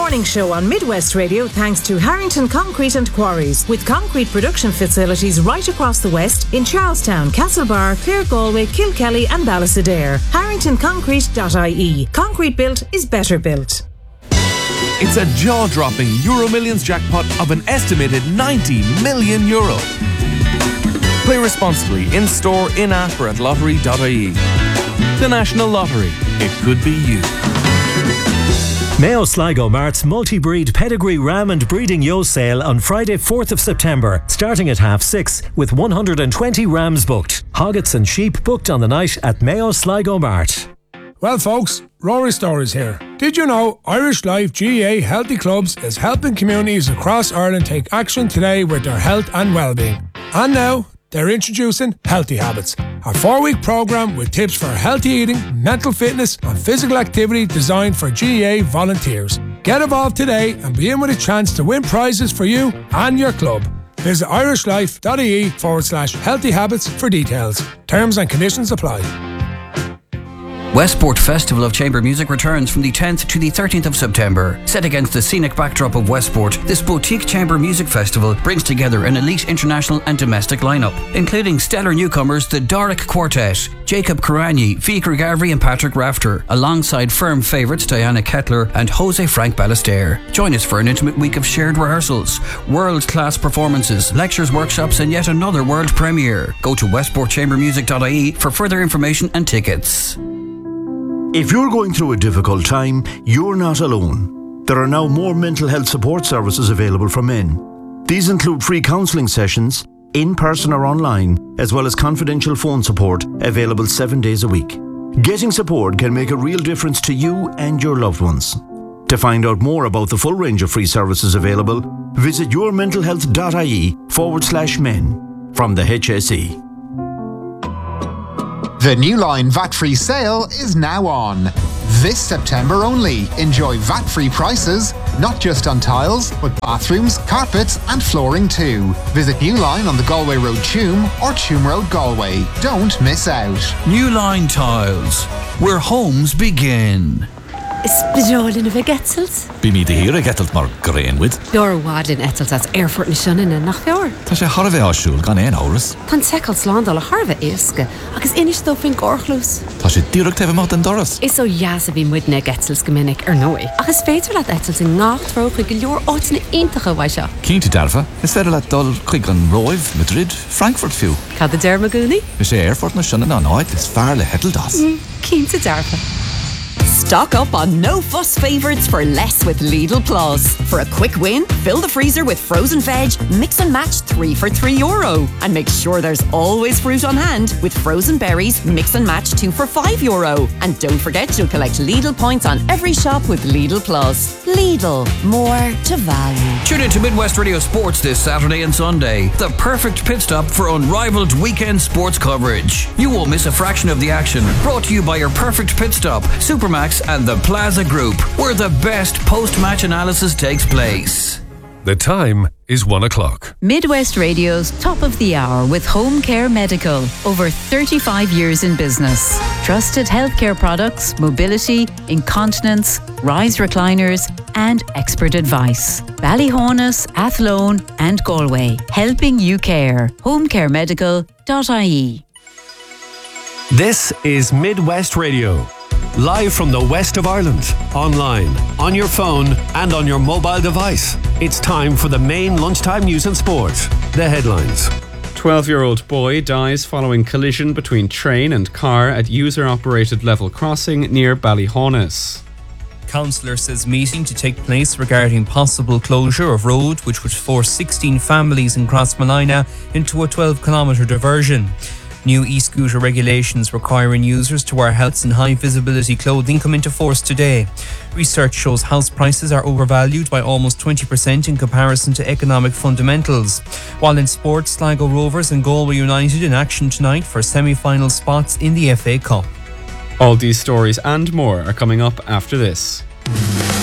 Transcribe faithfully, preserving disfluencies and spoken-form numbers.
morning show on Midwest Radio thanks to Harrington Concrete and Quarries, with concrete production facilities right across the West in Charlestown, Castlebar, Clare, Galway, Kilkelly and Ballysadare. harrington concrete dot I E. Concrete built is better built. It's a jaw-dropping Euro Millions jackpot of an estimated ninety million euro. Play responsibly in-store, in-app or at lottery dot I E. The National Lottery. It could be you. Mayo Sligo Mart's multi-breed pedigree ram and breeding ewe sale on Friday fourth of September, starting at half six, with one hundred twenty rams booked. Hoggets and sheep booked on the night at Mayo Sligo Mart. Well folks, Rory Stories here. Did you know Irish Life G A A Healthy Clubs is helping communities across Ireland take action today with their health and well-being? And now, they're introducing Healthy Habits, a four-week programme with tips for healthy eating, mental fitness and physical activity designed for G A A volunteers. Get involved today and be in with a chance to win prizes for you and your club. Visit irishlife.ie forward slash healthy habits for details. Terms and conditions apply. Westport Festival of Chamber Music returns from the tenth to the thirteenth of September. Set against the scenic backdrop of Westport, this boutique chamber music festival brings together an elite international and domestic lineup, including stellar newcomers the Doric Quartet, Jacob Karani, Fikra Gavri and Patrick Rafter, alongside firm favourites Diana Kettler and Jose Frank Ballester. Join us for an intimate week of shared rehearsals, world-class performances, lectures, workshops and yet another world premiere. Go to westport chamber music dot I E for further information and tickets. If you're going through a difficult time, you're not alone. There are now more mental health support services available for men. These include free counselling sessions, in person or online, as well as confidential phone support available seven days a week. Getting support can make a real difference to you and your loved ones. To find out more about the full range of free services available, visit yourmentalhealth.ie forward slash men from the H S E. The New Line V A T-free sale is now on. This September only, enjoy V A T-free prices, not just on tiles, but bathrooms, carpets and flooring too. Visit New Line on the Galway Road Tuam or Tuam Road Galway. Don't miss out. New Line Tiles, where homes begin. Is Bajolin of a Getzels? Bí mi de hir a Getzels mar Greenwood. Dor wadlin Etzels as Erfurt na Shannon and Nachfior. Tá sé harve ásúl gan ein áras. Pan Sekels Landal a harve iske, agus inis do fin gorchlus. Tá sé direct teve mat an doras. Is so jasa bí mudne Getzels geminnig er noi. Agus féidir laat Etzels in nacht vroeg ik leor ots na intige waisha. Keen to darfa, is verder laat dol quick an Roiv, Madrid, Frankfurt few. Had the dermaguni? Is sé Erfurt na Shannon an oid, is fairle hettel das. Keen to darfa. Stock up on no-fuss favourites for less with Lidl Plus. For a quick win, fill the freezer with frozen veg, mix and match three for three euro. And make sure there's always fruit on hand with frozen berries, mix and match two for five euro. And don't forget you'll collect Lidl points on every shop with Lidl Plus. Lidl, more to value. Tune in to Midwest Radio Sports this Saturday and Sunday. The perfect pit stop for unrivaled weekend sports coverage. You won't miss a fraction of the action. Brought to you by your Perfect Pit Stop, Supermax and the Plaza Group, where the best post-match analysis takes place. The time is one o'clock. Midwest Radio's Top of the Hour with Home Care Medical. Over thirty-five years in business. Trusted healthcare products, mobility, incontinence, rise recliners and expert advice. Ballyhonus, Athlone and Galway. Helping you care. home care medical dot I E. This is Midwest Radio. Live from the west of Ireland, online, on your phone and on your mobile device. It's time for the main lunchtime news and sport. The headlines. twelve-year-old boy dies following collision between train and car at user-operated level crossing near Ballyhonus. Councillor says meeting to take place regarding possible closure of road which would force sixteen families in Crossmolina into a twelve kilometre diversion. New e-scooter regulations requiring users to wear helmets and high-visibility clothing come into force today. Research shows house prices are overvalued by almost twenty percent in comparison to economic fundamentals. While in sports, Sligo Rovers and Galway United in action tonight for semi-final spots in the F A Cup. All these stories and more are coming up after this.